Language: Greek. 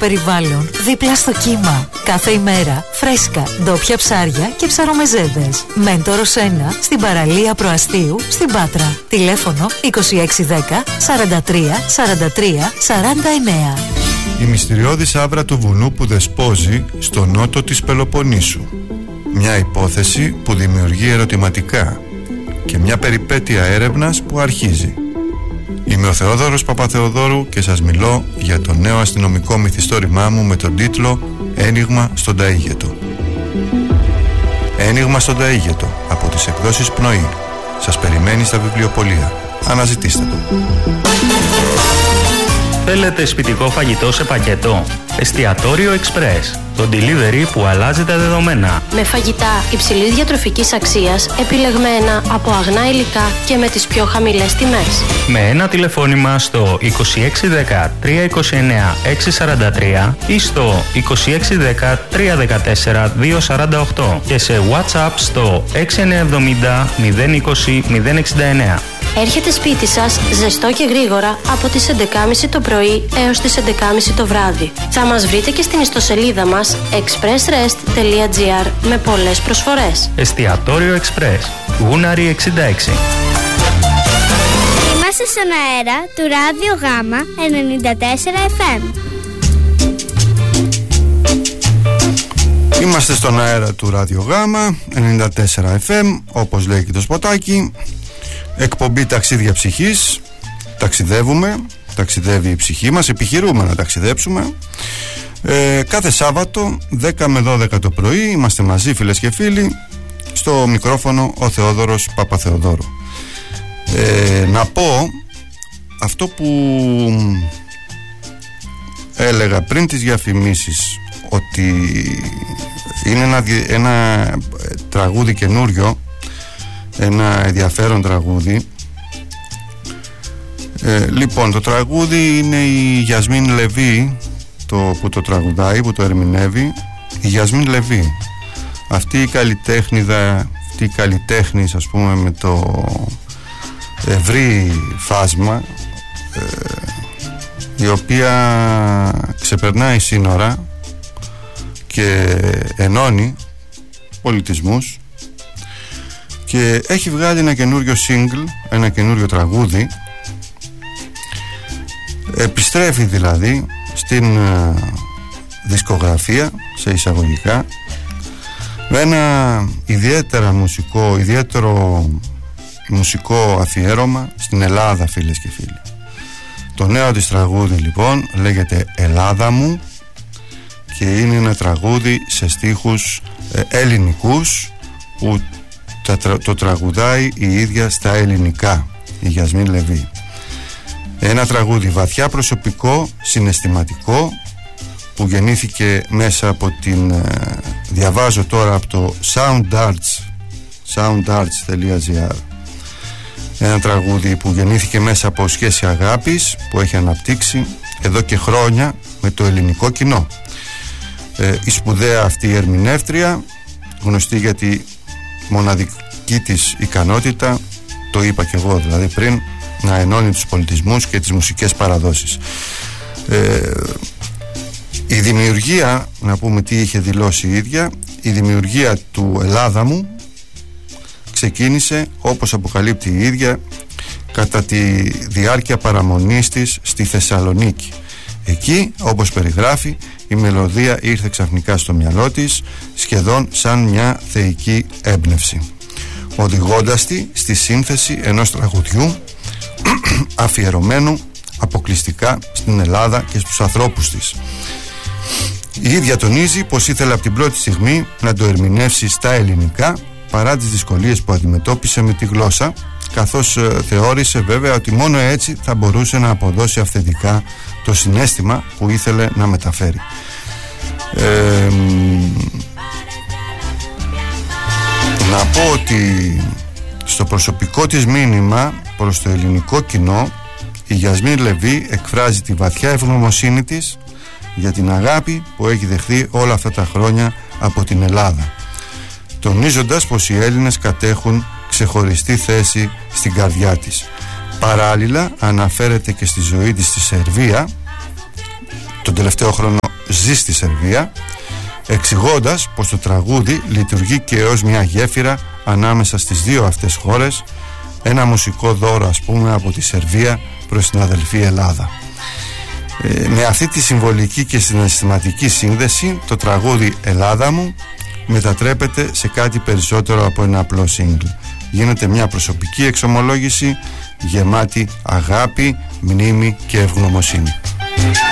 περιβάλλον, δίπλα στο κύμα. Κάθε ημέρα φρέσκα, ντόπια ψάρια και ψαρομεζέδες. Μέντορος 1 στην παραλία Προαστίου στην Πάτρα. Τηλέφωνο 2610 43 43 49. Η μυστηριώδης άβρα του βουνού που δεσπόζει στο νότο της Πελοποννήσου. Μια υπόθεση που δημιουργεί ερωτηματικά και μια περιπέτεια έρευνας που αρχίζει. Είμαι ο Θεόδωρος Παπαθεοδόρου και σας μιλώ για το νέο αστυνομικό μυθιστόρημά μου με τον τίτλο «Ένιγμα στον Ταΐγετο». «Ένιγμα στον Ταΐγετο» από τις εκδόσεις Πνοή. Σας περιμένει στα βιβλιοπωλεία. Αναζητήστε το. Θέλετε σπιτικό φαγητό σε πακέτο? Εστιατόριο Express. Το delivery που αλλάζει τα δεδομένα. Με φαγητά υψηλής διατροφικής αξίας, επιλεγμένα από αγνά υλικά και με τις πιο χαμηλές τιμές. Με ένα τηλεφώνημα στο 2610 329 643 ή στο 2610 314 248 και σε WhatsApp στο 6970 020 069. Έρχεται σπίτι σας ζεστό και γρήγορα από τις 11.30 το πρωί έως τις 11.30 το βράδυ. Θα μας βρείτε και στην ιστοσελίδα μας expressrest.gr με πολλές προσφορές. Εστιατόριο Express, Γούναρη 66. Είμαστε στον αέρα του Ράδιο Γάμα 94 FM. Είμαστε στον αέρα του Ράδιο Γάμα 94 FM, όπως λέει και το σποτάκι. Εκπομπή ταξίδια ψυχής. Ταξιδεύουμε, ταξιδεύει η ψυχή μας, επιχειρούμε να ταξιδέψουμε. Κάθε Σάββατο 10 με 12 το πρωί είμαστε μαζί, φίλες και φίλοι. Στο μικρόφωνο ο Θεόδωρος Παπαθεοδόρου. Να πω αυτό που έλεγα πριν τις διαφημίσεις, ότι είναι ένα τραγούδι καινούριο, ένα ενδιαφέρον τραγούδι. Λοιπόν, το τραγούδι είναι η Γιασμίν Λεβί που το τραγουδάει, που το ερμηνεύει. Η Γιασμίν Λεβί, αυτή η καλλιτέχνηδα, αυτή η καλλιτέχνης, ας πούμε, με το ευρύ φάσμα, η οποία ξεπερνάει σύνορα και ενώνει πολιτισμούς, και έχει βγάλει ένα καινούριο single, ένα καινούριο τραγούδι. Επιστρέφει δηλαδή στην δισκογραφία, σε εισαγωγικά, με ένα ιδιαίτερο μουσικό αφιέρωμα στην Ελλάδα, φίλες και φίλοι. Το νέο της τραγούδι λοιπόν λέγεται «Ελλάδα μου» και είναι ένα τραγούδι σε στίχους ελληνικούς που το τραγουδάει η ίδια στα ελληνικά, η Γιασμίν Λεβί. Ένα τραγούδι βαθιά προσωπικό, συναισθηματικό, που γεννήθηκε μέσα από την, διαβάζω τώρα από το soundarts.gr, ένα τραγούδι που γεννήθηκε μέσα από σχέση αγάπης που έχει αναπτύξει εδώ και χρόνια με το ελληνικό κοινό. Η σπουδαία αυτή η ερμηνεύτρια, γνωστή για τη μοναδική της ικανότητα, το είπα και εγώ δηλαδή πριν, να ενώνει τους πολιτισμούς και τις μουσικές παραδόσεις. Η δημιουργία, να πούμε τι είχε δηλώσει η ίδια, η δημιουργία του «Ελλάδα μου» ξεκίνησε, όπως αποκαλύπτει η ίδια, κατά τη διάρκεια παραμονής της στη Θεσσαλονίκη. Εκεί, όπως περιγράφει, η μελωδία ήρθε ξαφνικά στο μυαλό της, σχεδόν σαν μια θεϊκή έμπνευση, οδηγώντας τη στη σύνθεση ενός τραγουδιού αφιερωμένου αποκλειστικά στην Ελλάδα και στους ανθρώπους της. Η ίδια τονίζει πως ήθελε από την πρώτη στιγμή να το ερμηνεύσει στα ελληνικά, παρά τις δυσκολίες που αντιμετώπισε με τη γλώσσα, καθώς θεώρησε βέβαια ότι μόνο έτσι θα μπορούσε να αποδώσει αυθεντικά το συναίσθημα που ήθελε να μεταφέρει. Να πω ότι στο προσωπικό της μήνυμα προς το ελληνικό κοινό, η Γιασμίν Λεβί εκφράζει τη βαθιά ευγνωμοσύνη της για την αγάπη που έχει δεχθεί όλα αυτά τα χρόνια από την Ελλάδα, τονίζοντας πως οι Έλληνες κατέχουν ξεχωριστή θέση στην καρδιά της. Παράλληλα αναφέρεται και στη ζωή της στη Σερβία. Τον τελευταίο χρόνο ζει στη Σερβία, εξηγώντας πως το τραγούδι λειτουργεί και ως μια γέφυρα ανάμεσα στις δύο αυτές χώρες, ένα μουσικό δώρο ας πούμε από τη Σερβία προς την αδελφή Ελλάδα. Με αυτή τη συμβολική και συναισθηματική σύνδεση, το τραγούδι «Ελλάδα μου» μετατρέπεται σε κάτι περισσότερο από ένα απλό σύγκλ. Γίνεται μια προσωπική εξομολόγηση γεμάτη αγάπη, μνήμη και ευγνωμοσύνη.